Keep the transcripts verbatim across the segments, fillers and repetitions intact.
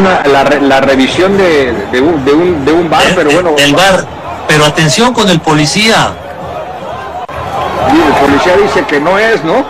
una la, la revisión de, de, un, de, un, de un bar, el, pero bueno. El bar, pero atención con el policía. Y el policía dice que no es, ¿no?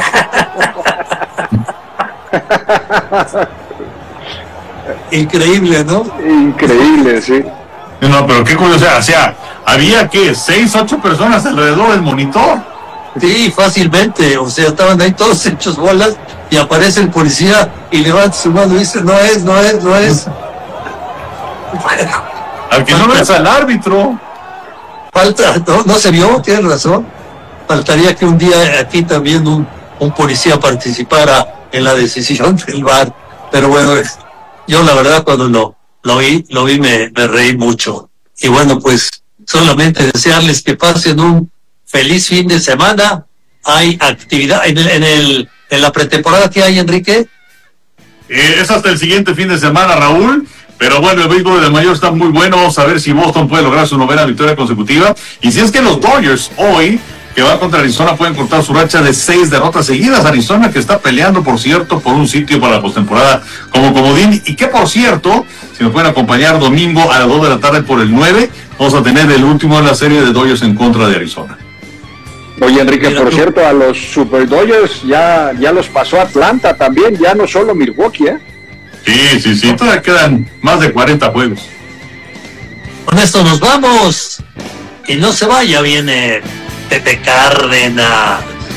Increíble, ¿no? Increíble, sí. No, pero qué curiosidad, o sea, había que seis, ocho personas alrededor del monitor. Sí, fácilmente, o sea, estaban ahí todos hechos bolas y aparece el policía y levanta su mano y dice, no es, no es, no es. Bueno, al que no es al árbitro. Falta, no, no se vio, tienes razón. Faltaría que un día aquí también un, un policía participara en la decisión del V A R. Pero bueno, yo la verdad cuando lo, lo vi, lo vi me, me reí mucho. Y bueno, pues solamente desearles que pasen un feliz fin de semana. Hay actividad en el, en el, en la pretemporada que hay, Enrique. Eh, es hasta el siguiente fin de semana, Raúl. Pero bueno, el béisbol de mayor está muy bueno. Vamos a ver si Boston puede lograr su novena victoria consecutiva. Y si es que los Dodgers hoy, que va contra Arizona, pueden cortar su racha de seis derrotas seguidas. Arizona que está peleando, por cierto, por un sitio para la postemporada como comodín. Y que, por cierto, si nos pueden acompañar domingo a las dos de la tarde por el nueve, vamos a tener el último de la serie de Dodgers en contra de Arizona. Oye, Enrique, por cierto, a los Super Dodgers ya, ya los pasó Atlanta también, ya no solo Milwaukee, ¿eh? Sí, sí, sí, todavía quedan más de cuarenta juegos. Con esto nos vamos. Y no se vaya, viene Pepe Cárdenas.